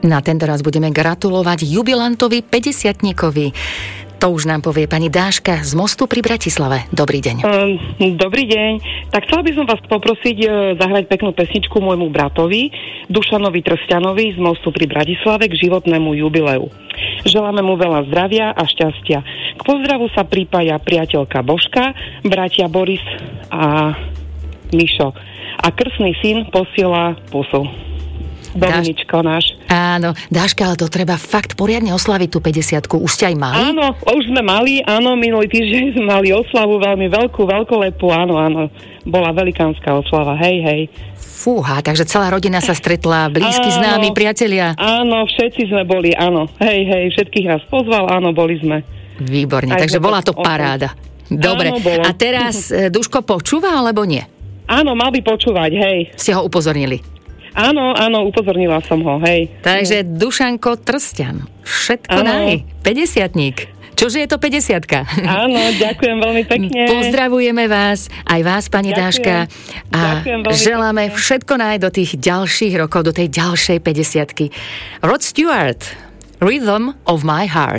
Na tento raz budeme gratulovať jubilantovi 50-tníkovi. To už nám povie pani Dáška z Mostu pri Bratislave. Dobrý deň. Dobrý deň. Tak chcela by som vás poprosiť zahrať peknú pesničku môjmu bratovi, Dušanovi Trstianovi z Mostu pri Bratislave k životnému jubileu. Želáme mu veľa zdravia a šťastia. K pozdravu sa pripája priateľka Božka, bratia Boris a Mišo. A krstný syn posiela pusu. Dominičko náš. Áno, Dáška, ale to treba fakt poriadne oslaviť tú 50-ku. Už ste aj mali? Áno, už sme mali, minulý týždeň sme mali oslavu veľmi veľkolepú, áno. Bola velikánska oslava, hej. Fúha, takže celá rodina sa stretla, blízky známi, priatelia. Áno, všetci sme boli, áno. Hej, všetkých nás pozval, áno, boli sme. Výborne, takže bola to paráda. Dobre, áno, a teraz Duško počúva, alebo nie? Áno, mal by počúvať, hej. Ste ho upozornili? Áno, upozornila som ho, hej. Takže Dušanko Trstian, všetko naj, 50-tník. Čože je to 50-ka? Áno, ďakujem veľmi pekne. Pozdravujeme vás, aj vás, pani Dáška. A želáme všetko naj do tých ďalších rokov, do tej ďalšej 50-ky. Rod Stewart, Rhythm of My Heart.